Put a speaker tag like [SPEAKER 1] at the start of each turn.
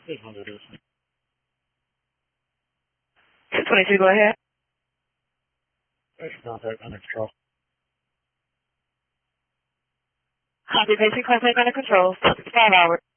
[SPEAKER 1] 800 is.
[SPEAKER 2] 222, go ahead.
[SPEAKER 1] Extra contact under control.
[SPEAKER 2] Copy, basic contact under control. 5 hours.